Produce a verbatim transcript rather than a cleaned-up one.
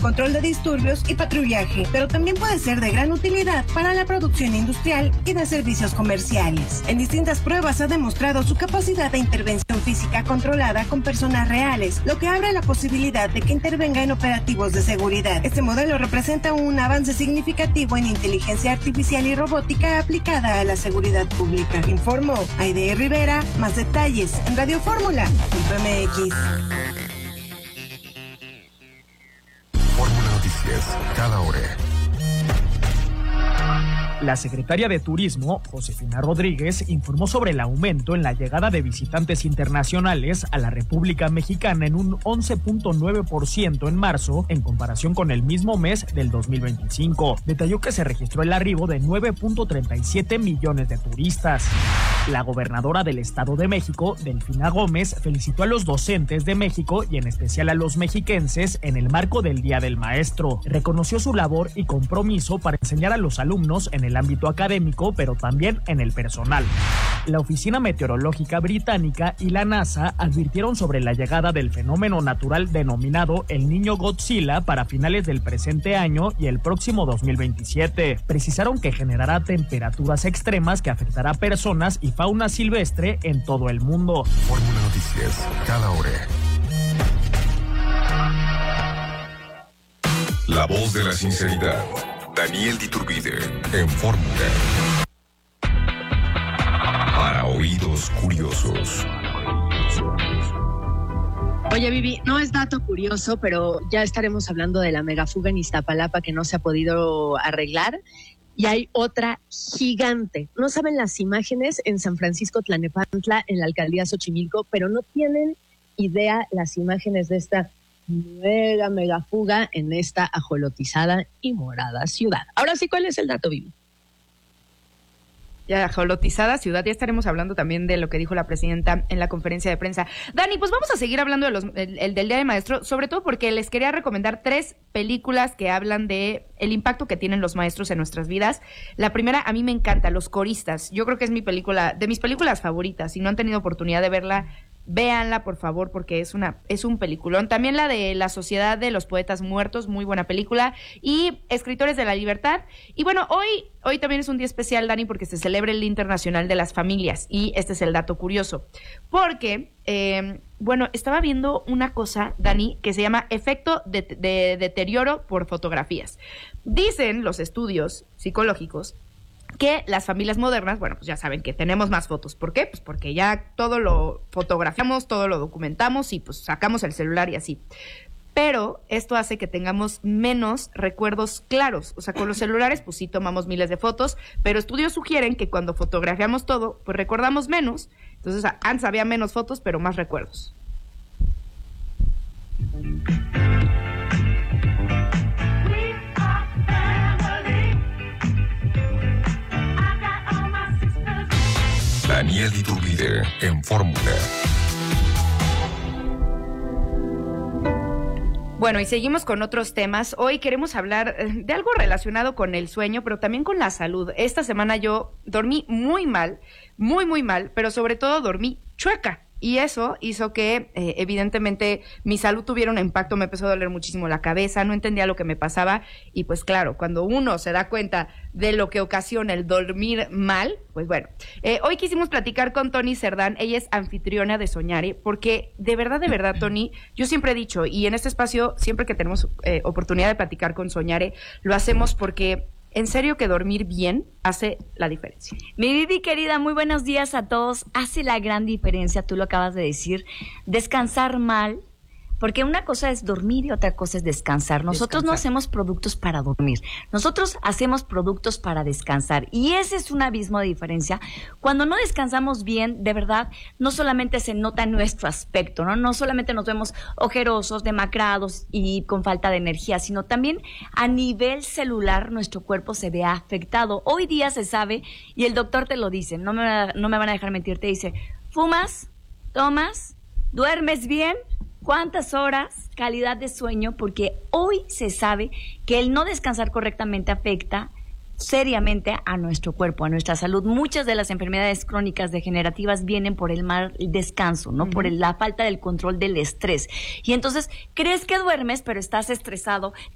control de disturbios y patrullaje, pero también puede ser de gran utilidad para la producción industrial y de servicios comerciales. En distintas pruebas ha demostrado su capacidad de intervención física controlada con personas reales, lo que abre la posibilidad de que intervenga en operativos de seguridad. Este modelo representa un avance significativo en inteligencia artificial y robótica aplicada a la seguridad pública. Informó Aide Rivera. Más detalles en radio fórmula punto eme equis. Fórmula Noticias, cada hora. La secretaria de Turismo, Josefina Rodríguez, informó sobre el aumento en la llegada de visitantes internacionales a la República Mexicana en un once punto nueve por ciento en marzo, en comparación con el mismo mes del dos mil veinticinco. Detalló que se registró el arribo de nueve punto treinta y siete millones de turistas. La gobernadora del Estado de México, Delfina Gómez, felicitó a los docentes de México y en especial a los mexiquenses en el marco del Día del Maestro. Reconoció su labor y compromiso para enseñar a los alumnos en el ámbito académico, pero también en el personal. La Oficina Meteorológica Británica y la NASA advirtieron sobre la llegada del fenómeno natural denominado el Niño Godzilla para finales del presente año y el próximo dos mil veintisiete. Precisaron que generará temperaturas extremas que afectará a personas y fauna silvestre en todo el mundo. Fórmula Noticias, cada hora. La voz de la sinceridad. Daniel Diturbide, en Fórmula. Para oídos curiosos. Oye, Vivi, no es dato curioso, pero ya estaremos hablando de la megafuga en Iztapalapa que no se ha podido arreglar. Y hay otra gigante. No saben las imágenes en San Francisco Tlalnepantla, en la alcaldía Xochimilco, pero no tienen idea las imágenes de esta mega, mega fuga en esta ajolotizada y morada ciudad. Ahora sí, ¿cuál es el dato, Vivi? Ya, ajolotizada ciudad, ya estaremos hablando también de lo que dijo la presidenta en la conferencia de prensa. Dani, pues vamos a seguir hablando de los, el, el del Día del Maestro, sobre todo porque les quería recomendar tres películas que hablan de el impacto que tienen los maestros en nuestras vidas. La primera, a mí me encanta, Los Coristas. Yo creo que es mi película, de mis películas favoritas. Si no han tenido oportunidad de verla, véanla, por favor, porque es una es un peliculón. También la de La Sociedad de los Poetas Muertos, muy buena película. Y Escritores de la Libertad. Y bueno, hoy hoy también es un día especial, Dani, porque se celebra el Día Internacional de las Familias. Y este es el dato curioso. Porque, eh, bueno, estaba viendo una cosa, Dani, que se llama efecto de, de deterioro por fotografías. Dicen los estudios psicológicos que las familias modernas, bueno, pues ya saben que tenemos más fotos. ¿Por qué? Pues porque ya todo lo fotografiamos, todo lo documentamos y pues sacamos el celular y así. Pero esto hace que tengamos menos recuerdos claros. O sea, con los celulares, pues sí tomamos miles de fotos, pero estudios sugieren que cuando fotografiamos todo, pues recordamos menos. Entonces, antes había menos fotos, pero más recuerdos. Daniel Diturbide, en Fórmula. Bueno, y seguimos con otros temas. Hoy queremos hablar de algo relacionado con el sueño, pero también con la salud. Esta semana yo dormí muy mal, muy, muy mal, pero sobre todo dormí chueca. Y eso hizo que, eh, evidentemente, mi salud tuviera un impacto. Me empezó a doler muchísimo la cabeza, no entendía lo que me pasaba. Y pues claro, cuando uno se da cuenta de lo que ocasiona el dormir mal, pues bueno. Eh, hoy quisimos platicar con Tony Cerdán. Ella es anfitriona de Soñare, porque de verdad, de verdad, Tony, yo siempre he dicho, y en este espacio, siempre que tenemos eh, oportunidad de platicar con Soñare, lo hacemos porque en serio que dormir bien hace la diferencia. Mi Vivi querida, muy buenos días a todos. Hace la gran diferencia, tú lo acabas de decir, descansar mal, porque una cosa es dormir y otra cosa es descansar. Nosotros descansar. No hacemos productos para dormir, nosotros hacemos productos para descansar, y ese es un abismo de diferencia. Cuando no descansamos bien, de verdad, no solamente se nota en nuestro aspecto, ¿no? No solamente nos vemos ojerosos, demacrados y con falta de energía, sino también a nivel celular nuestro cuerpo se ve afectado. Hoy día se sabe, y el doctor te lo dice, no me, no me van a dejar mentir, te dice, fumas, tomas, duermes bien, ¿cuántas horas? Calidad de sueño, porque hoy se sabe que el no descansar correctamente afecta seriamente a nuestro cuerpo, a nuestra salud. Muchas de las enfermedades crónicas degenerativas vienen por el mal descanso, ¿no? Uh-huh. Por el, la falta del control del estrés. Y entonces, crees que duermes, pero estás estresado,